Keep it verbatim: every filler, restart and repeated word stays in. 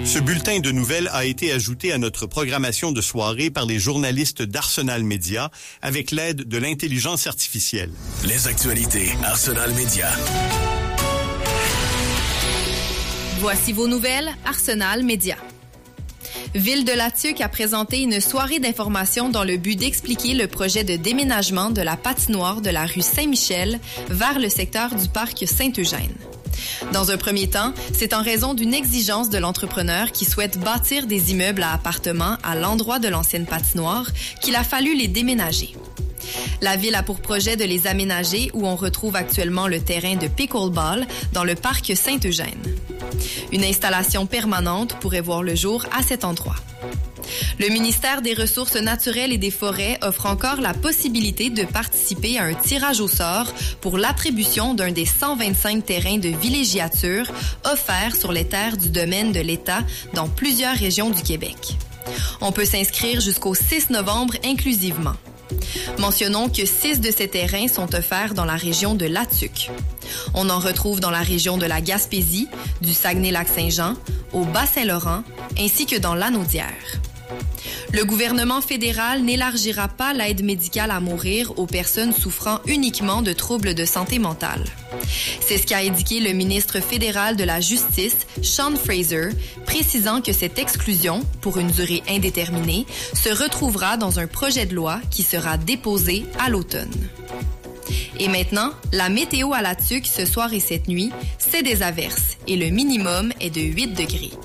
Ce bulletin de nouvelles a été ajouté à notre programmation de soirée par les journalistes d'Arsenal Média avec l'aide de l'intelligence artificielle. Les actualités Arsenal Média. Voici vos nouvelles Arsenal Média. Ville de Latuc a présenté une soirée d'information dans le but d'expliquer le projet de déménagement de la patinoire de la rue Saint-Michel vers le secteur du parc Saint-Eugène. Dans un premier temps, c'est en raison d'une exigence de l'entrepreneur qui souhaite bâtir des immeubles à appartements à l'endroit de l'ancienne patinoire qu'il a fallu les déménager. La Ville a pour projet de les aménager où on retrouve actuellement le terrain de pickleball dans le parc Saint-Eugène. Une installation permanente pourrait voir le jour à cet endroit. Le ministère des Ressources naturelles et des Forêts offre encore la possibilité de participer à un tirage au sort pour l'attribution d'un des cent vingt-cinq terrains de villégiature offerts sur les terres du domaine de l'État dans plusieurs régions du Québec. On peut s'inscrire jusqu'au six novembre inclusivement. Mentionnons que six de ces terrains sont offerts dans la région de Latuc. On en retrouve dans la région de la Gaspésie, du Saguenay-Lac-Saint-Jean, au Bas-Saint-Laurent, ainsi que dans l'Anaudière. Le gouvernement fédéral n'élargira pas l'aide médicale à mourir aux personnes souffrant uniquement de troubles de santé mentale. C'est ce qu'a indiqué le ministre fédéral de la Justice, Sean Fraser, précisant que cette exclusion, pour une durée indéterminée, se retrouvera dans un projet de loi qui sera déposé à l'automne. Et maintenant, la météo à Latuc ce soir et cette nuit, c'est des averses et le minimum est de huit degrés.